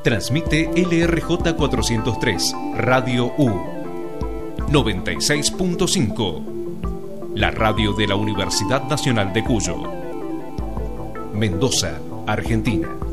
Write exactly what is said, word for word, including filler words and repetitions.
Transmite L R J cuatrocientos tres, Radio U. noventa y seis punto cinco. La radio de la Universidad Nacional de Cuyo. Mendoza, Argentina.